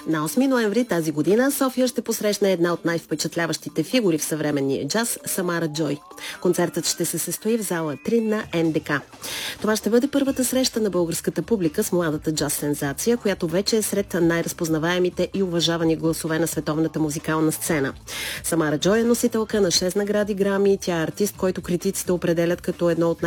На 8 ноември тази година София ще посрещне една от най-впечатляващите фигури в съвременния джаз – Самара Джой. Концертът ще се състои в зала 3 на НДК. Това ще бъде първата среща на българската публика с младата джаз сензация, която вече е сред най-разпознаваемите и уважавани гласове на световната музикална сцена. Самара Джой е носителка на 6 награди Грами. Тя е артист, който критиците определят като едно от